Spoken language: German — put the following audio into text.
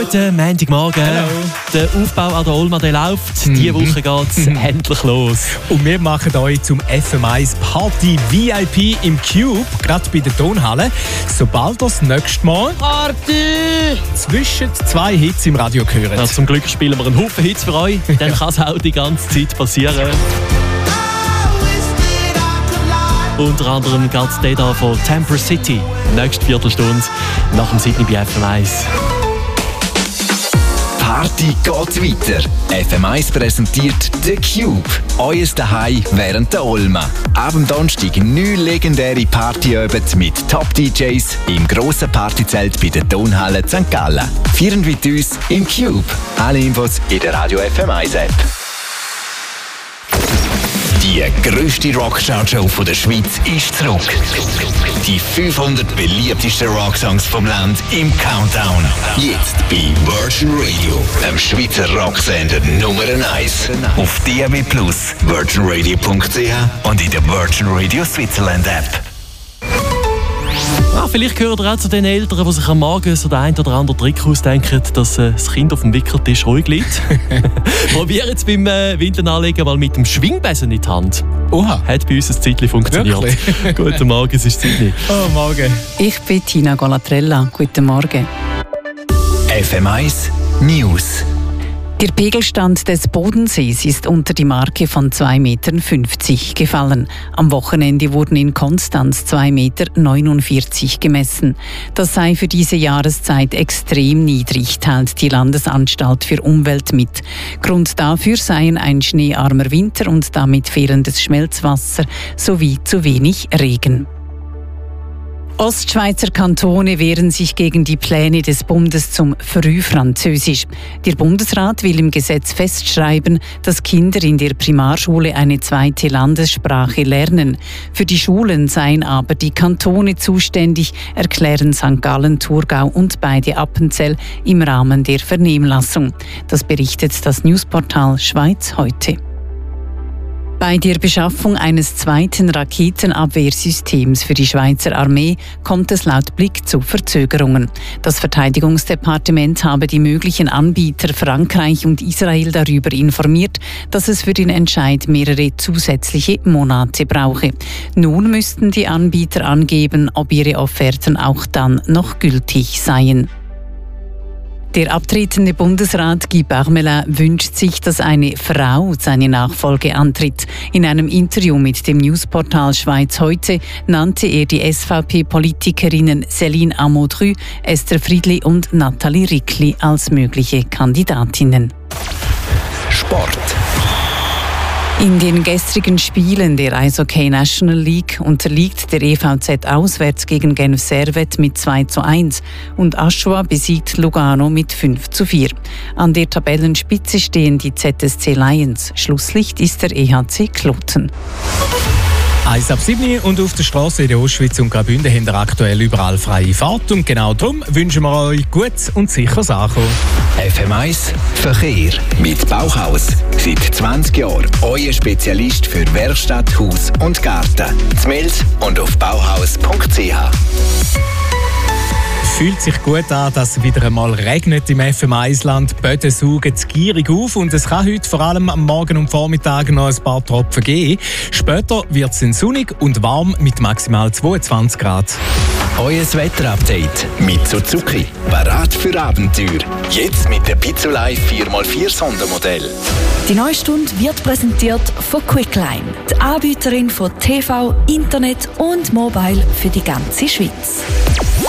Guten Montagmorgen. Hallo. Der Aufbau an der Olma läuft. Diese Woche geht es endlich los. Und wir machen euch zum FM1 Party VIP im Cube, gerade bei der Tonhalle. Sobald das nächste Mal Party! zwischen zwei Hits im Radio hören. Ja, zum Glück spielen wir einen Haufen Hits für euch. Dann kann es auch die ganze Zeit passieren. Unter anderem geht es den hier von Temper City. Nächste Viertelstunde nach dem Sydney bei FM1. Party geht weiter. FM1 präsentiert The Cube. Euer Daheim während der Olma. Ab dem Donnerstag 9 legendäre Partyabende mit Top-DJs im grossen Partyzelt bei der Tonhalle St. Gallen. Feiern mit uns im Cube. Alle Infos in der Radio FM1 App. Die grösste Rockshow der Schweiz ist zurück. Die 500 beliebtesten Rocksongs vom Land im Countdown. Jetzt bei Virgin Radio, dem Schweizer Rocksender Nummer 1. Auf DAB+, virginradio.ch und in der Virgin Radio Switzerland App. Vielleicht gehört ihr auch zu den Eltern, die sich am Morgen so den einen oder anderen Trick ausdenken, dass das Kind auf dem Wickeltisch ruhig liegt. Probiert jetzt beim Windeln mal mit dem Schwingbesen in die Hand. Oha. Hat bei uns ein Zeitchen funktioniert. Guten Morgen, es ist Sydney. Oh, morgen. Ich bin Tina Golatrella. Guten Morgen. FM1 News. Der Pegelstand des Bodensees ist unter die Marke von 2,50 Meter gefallen. Am Wochenende wurden in Konstanz 2,49 Meter gemessen. Das sei für diese Jahreszeit extrem niedrig, teilt die Landesanstalt für Umwelt mit. Grund dafür seien ein schneearmer Winter und damit fehlendes Schmelzwasser sowie zu wenig Regen. Ostschweizer Kantone wehren sich gegen die Pläne des Bundes zum Frühfranzösisch. Der Bundesrat will im Gesetz festschreiben, dass Kinder in der Primarschule eine zweite Landessprache lernen. Für die Schulen seien aber die Kantone zuständig, erklären St. Gallen, Thurgau und beide Appenzell im Rahmen der Vernehmlassung. Das berichtet das Newsportal Schweiz heute. Bei der Beschaffung eines zweiten Raketenabwehrsystems für die Schweizer Armee kommt es laut Blick zu Verzögerungen. Das Verteidigungsdepartement habe die möglichen Anbieter Frankreich und Israel darüber informiert, dass es für den Entscheid mehrere zusätzliche Monate brauche. Nun müssten die Anbieter angeben, ob ihre Offerten auch dann noch gültig seien. Der abtretende Bundesrat Guy Parmelin wünscht sich, dass eine Frau seine Nachfolge antritt. In einem Interview mit dem Newsportal Schweiz heute nannte er die SVP-Politikerinnen Céline Amodru, Esther Friedli und Nathalie Rickli als mögliche Kandidatinnen. Sport. In den gestrigen Spielen der Eishockey National League unterliegt der EVZ auswärts gegen Genf Servette mit 2:1 und Aschua besiegt Lugano mit 5:4. An der Tabellenspitze stehen die ZSC Lions. Schlusslicht ist der EHC Kloten. 1 ab 7 und auf der Straße in der Ostschweiz und Graubünden haben wir aktuell überall freie Fahrt. Und genau darum wünschen wir euch gutes und sicheres Ankommen. FM1 Verkehr mit Bauhaus. Seit 20 Jahren euer Spezialist für Werkstatt, Haus und Garten. Z'Mels und auf bauhaus.ch. Fühlt sich gut an, dass es wieder einmal regnet im FM1-Land. Die Böden saugen gierig auf und es kann heute vor allem am Morgen und Vormittag noch ein paar Tropfen geben. Später wird es sonnig und warm mit maximal 22 Grad. Euer Wetterupdate mit Suzuki. Parat für Abenteuer. Jetzt mit der Pizzolei 4x4 Sondermodell. Die neue Stunde wird präsentiert von Quickline, die Anbieterin von TV, Internet und Mobile für die ganze Schweiz.